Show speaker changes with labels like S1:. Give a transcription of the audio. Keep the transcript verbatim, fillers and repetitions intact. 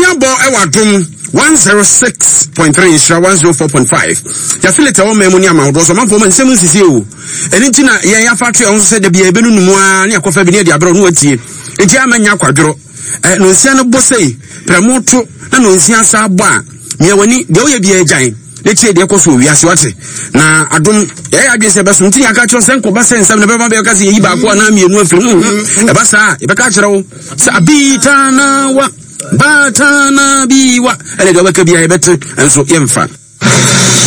S1: Yabo Ewadum one oh six point three Isra one oh four point five. Ya feel it a woman money amount was a man for man seven C C O. And in China, ya factory also said the Biabenu Mua, Coffee Binia Diabro Nuati, a German Yaquadro, and Luciano Bosse, Pramoto, and Lucian Saba, Miawani, the Oya Bia Giant. Let's say the Kosu, we are Swati. Now, I don't, yeah, I just have some thing I catch on Sanko Bassen, some of the Babacasi, Ibaquanami, and Wolf, a Bassa, a Bacachero, Sabitana, what? Batana biwa ele do be better and so yemfa